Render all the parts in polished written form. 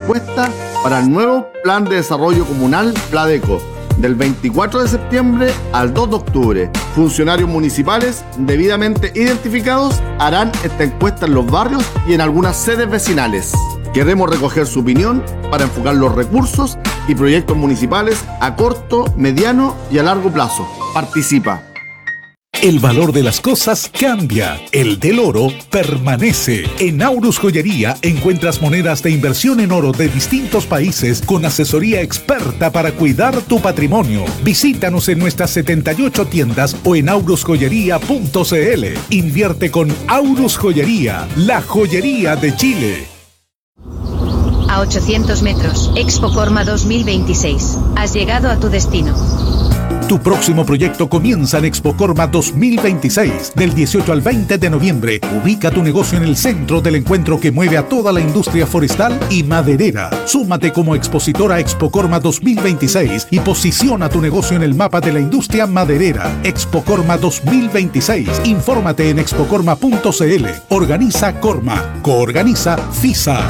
encuesta para el nuevo Plan de Desarrollo Comunal Pladeco, del 24 de septiembre al 2 de octubre. Funcionarios municipales debidamente identificados harán esta encuesta en los barrios y en algunas sedes vecinales. Queremos recoger su opinión para enfocar los recursos y proyectos municipales a corto, mediano y a largo plazo. Participa. El valor de las cosas cambia, el del oro permanece. En Aurus Joyería encuentras monedas de inversión en oro de distintos países con asesoría experta para cuidar tu patrimonio. Visítanos en nuestras 78 tiendas o en aurusjoyería.cl. Invierte con Aurus Joyería, la joyería de Chile. A 800 metros, Expo Corma 2026. Has llegado a tu destino. Tu próximo proyecto comienza en Expo Corma 2026, del 18 al 20 de noviembre. Ubica tu negocio en el centro del encuentro que mueve a toda la industria forestal y maderera. Súmate como expositora a Expo Corma 2026 y posiciona tu negocio en el mapa de la industria maderera. Expo Corma 2026. Infórmate en expocorma.cl. Organiza Corma. Coorganiza FISA.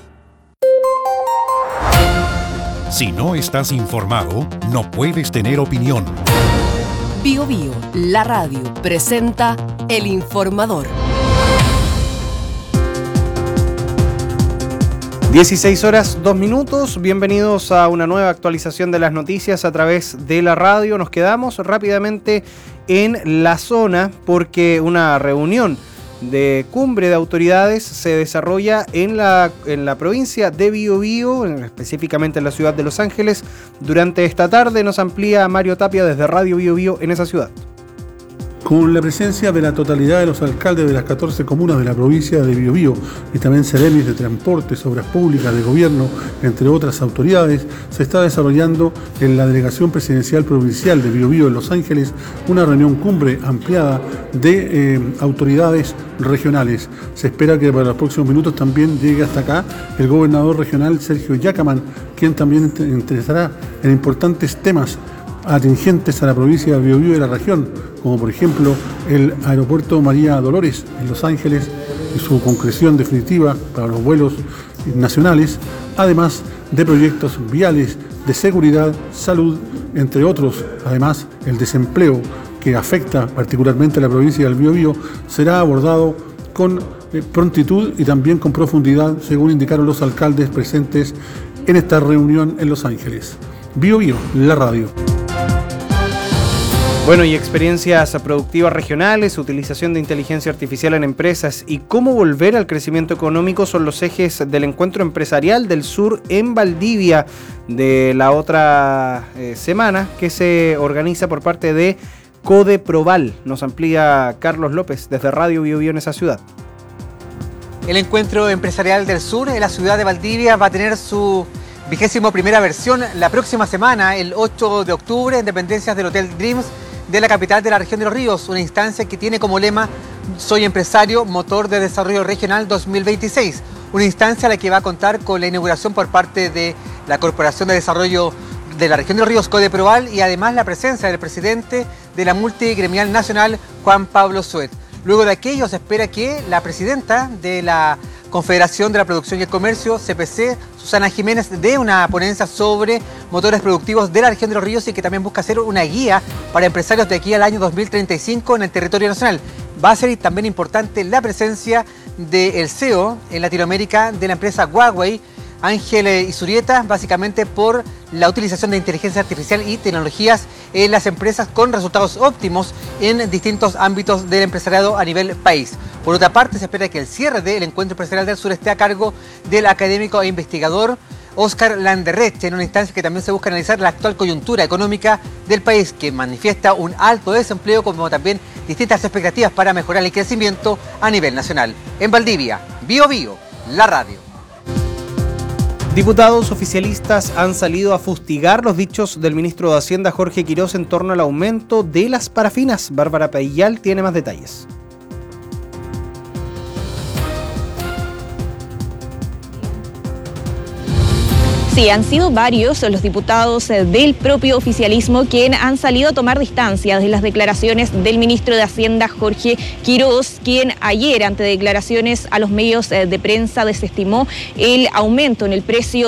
Si no estás informado, no puedes tener opinión. Bio Bio, la radio, presenta El Informador. 16 horas, 2 minutos. Bienvenidos a una nueva actualización de las noticias a través de la radio. Nos quedamos rápidamente en la zona porque una reunión de cumbre de autoridades se desarrolla en la provincia de Biobío, específicamente en la ciudad de Los Ángeles. Durante esta tarde nos amplía Mario Tapia desde Radio Biobío en esa ciudad. Con la presencia de la totalidad de los alcaldes de las 14 comunas de la provincia de Biobío y también seremis de transportes, obras públicas, de gobierno, entre otras autoridades, se está desarrollando en la Delegación Presidencial Provincial de Biobío en Los Ángeles una reunión cumbre ampliada de autoridades regionales. Se espera que para los próximos minutos también llegue hasta acá el gobernador regional Sergio Yacaman, quien también interesará en importantes temas atingentes a la provincia de Biobío y la región, como por ejemplo el aeropuerto María Dolores en Los Ángeles y su concreción definitiva para los vuelos nacionales, además de proyectos viales, de seguridad, salud, entre otros. Además, el desempleo que afecta particularmente a la provincia del Biobío será abordado con prontitud y también con profundidad, según indicaron los alcaldes presentes en esta reunión en Los Ángeles. Biobío, la radio. Bueno, y experiencias productivas regionales, utilización de inteligencia artificial en empresas y cómo volver al crecimiento económico son los ejes del encuentro empresarial del sur en Valdivia de la otra semana, que se organiza por parte de Codeproval. Nos amplía Carlos López desde Radio Biobío en esa ciudad. El encuentro empresarial del sur en la ciudad de Valdivia va a tener su 21ª versión la próxima semana, el 8 de octubre, en dependencias del Hotel Dreams de la capital de la región de Los Ríos, una instancia que tiene como lema Soy empresario, motor de desarrollo regional 2026, una instancia a la que va a contar con la inauguración por parte de la Corporación de Desarrollo de la región de Los Ríos, Codeproval, y además la presencia del presidente de la multigremial nacional, Juan Pablo Suet. Luego de aquello se espera que la presidenta de la Confederación de la Producción y el Comercio, CPC, Susana Jiménez, dé una ponencia sobre motores productivos de la región de Los Ríos y que también busca hacer una guía para empresarios de aquí al año 2035 en el territorio nacional. Va a ser también importante la presencia del CEO en Latinoamérica de la empresa Huawei, Ángel Izurieta, básicamente por la utilización de inteligencia artificial y tecnologías en las empresas con resultados óptimos en distintos ámbitos del empresariado a nivel país. Por otra parte, se espera que el cierre del Encuentro Empresarial del Sur esté a cargo del académico e investigador Óscar Landerreche, en una instancia que también se busca analizar la actual coyuntura económica del país, que manifiesta un alto desempleo, como también distintas expectativas para mejorar el crecimiento a nivel nacional. En Valdivia, Biobío, la radio. Diputados oficialistas han salido a fustigar los dichos del ministro de Hacienda, Jorge Quirós, en torno al aumento de las parafinas. Bárbara Payal tiene más detalles. Sí, han sido varios los diputados del propio oficialismo quienes han salido a tomar distancia de las declaraciones del ministro de Hacienda, Jorge Quirós, quien ayer, ante declaraciones a los medios de prensa, desestimó el aumento en el precio